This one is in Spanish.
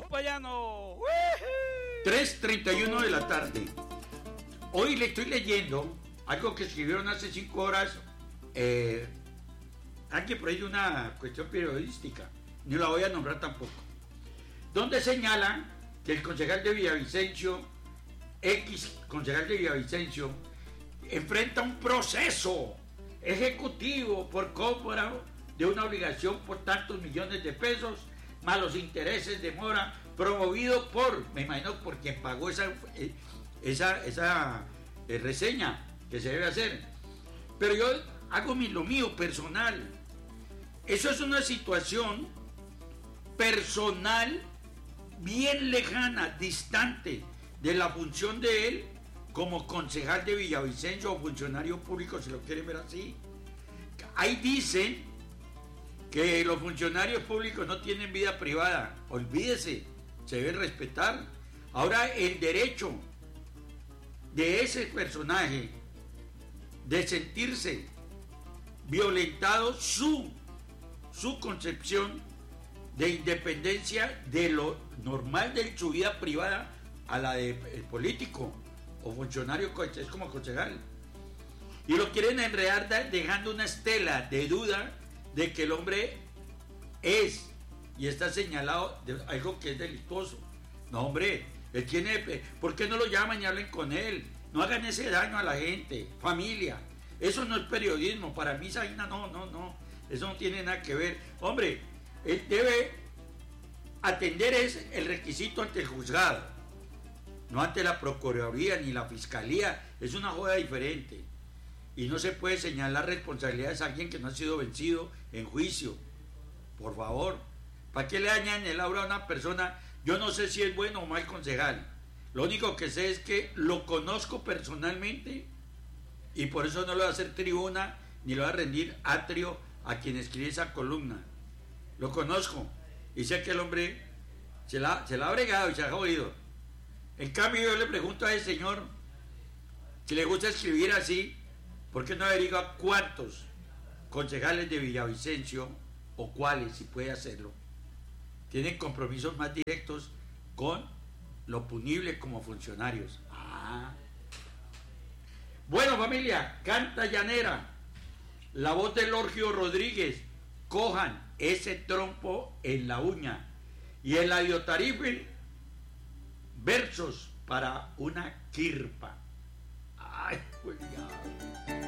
payano. 3:31 de la tarde. Hoy le estoy leyendo algo que escribieron hace 5 horas. Alguien por ahí de una cuestión periodística. No la voy a nombrar tampoco. Donde señalan que el concejal de Villavicencio, concejal de Villavicencio, enfrenta un proceso ejecutivo por compra de una obligación por tantos millones de pesos, más los intereses de mora, promovido por, me imagino, por quien pagó esa reseña que se debe hacer. Pero yo hago lo mío personal. Eso es una situación personal bien lejana, distante de la función de él como concejal de Villavicencio o funcionario público, si lo quieren ver así. Ahí dicen que los funcionarios públicos no tienen vida privada. Olvídese, se debe respetar. Ahora, el derecho de ese personaje de sentirse violentado su concepción de independencia de lo normal de su vida privada a la de político o funcionario, es como concejal, y lo quieren enredar dejando una estela de duda de que el hombre es y está señalado de algo que es delictuoso. No, hombre, él tiene, ¿por qué no lo llaman y hablen con él? No hagan ese daño a la gente, familia. Eso no es periodismo. Para mí, Saina, no. Eso no tiene nada que ver. Hombre, él debe atender el requisito ante el juzgado, no ante la Procuraduría ni la Fiscalía. Es una joda diferente. Y no se puede señalar responsabilidades a alguien que no ha sido vencido en juicio. Por favor, ¿para qué le dañan el aura a una persona? Yo no sé si es bueno o mal concejal. Lo único que sé es que lo conozco personalmente y por eso no le voy a hacer tribuna ni le voy a rendir atrio a quien escribe esa columna. Lo conozco y sé que el hombre se la ha bregado y se ha jodido. En cambio, yo le pregunto a ese señor si le gusta escribir así, ¿por qué no averigua cuántos concejales de Villavicencio o cuáles, si puede hacerlo, tienen compromisos más directos con lo punible como funcionarios? Bueno, familia, canta llanera, la voz de Lorgio Rodríguez, cojan ese trompo en la uña, y el Adiotarife, versos para una quirpa. Ay, Julián.